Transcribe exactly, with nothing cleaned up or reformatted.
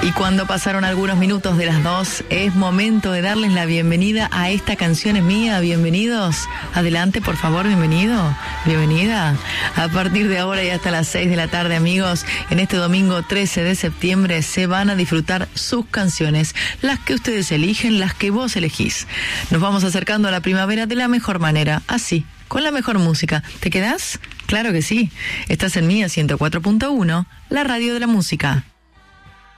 Y cuando pasaron algunos minutos de las dos, es momento de darles la bienvenida a Esta Canción es Mía. Bienvenidos. Adelante, por favor, bienvenido. Bienvenida. A partir de ahora y hasta las seis de la tarde, amigos, en este domingo trece de septiembre se van a disfrutar sus canciones, las que ustedes eligen, las que vos elegís. Nos vamos acercando a la primavera de la mejor manera, así, con la mejor música. ¿Te quedás? Claro que sí. Estás en Mía ciento cuatro punto uno, la radio de la música.